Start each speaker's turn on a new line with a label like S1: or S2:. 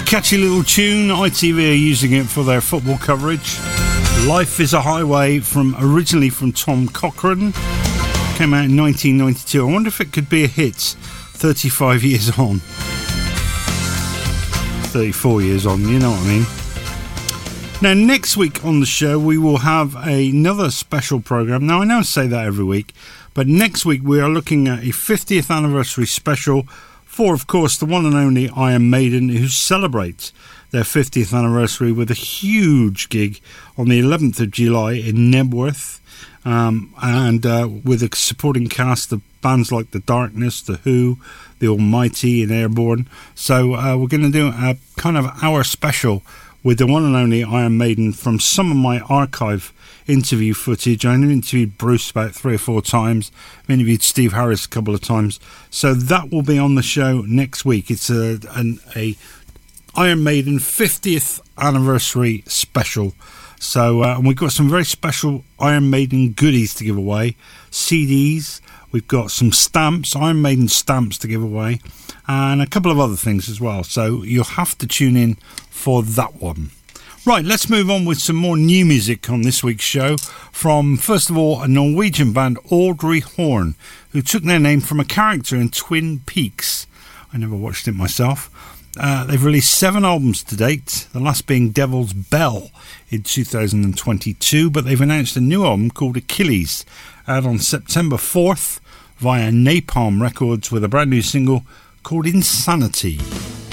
S1: Catchy little tune. ITV are using it for their football coverage. Life is a Highway, originally from Tom Cochrane. Came out in 1992. I wonder if it could be a hit 35 years on. 34 years on, you know what I mean. Now, next week on the show, we will have another special programme. Now, I know I say that every week, but next week we are looking at a 50th anniversary special for, of course, the one and only Iron Maiden, who celebrates their 50th anniversary with a huge gig on the 11th of July in Nebworth, and with a supporting cast of bands like The Darkness, The Who, The Almighty and Airborne. So we're going to do a kind of hour special with the one and only Iron Maiden from some of my archive interview footage. I interviewed Bruce about 3 or 4 times. I interviewed Steve Harris a couple of times. So that will be on the show next week. It's a Iron Maiden 50th anniversary special. So and we've got some very special Iron Maiden goodies to give away. CDs. We've got some stamps, Iron Maiden stamps to give away, and a couple of other things as well. So you'll have to tune in for that one. Right, let's move on with some more new music on this week's show from, first of all, a Norwegian band, Audrey Horne, who took their name from a character in Twin Peaks. I never watched it myself. They've released 7 albums to date, the last being Devil's Bell in 2022, but they've announced a new album called Achilles, out on September 4th via Napalm Records with a brand new single called Insanity.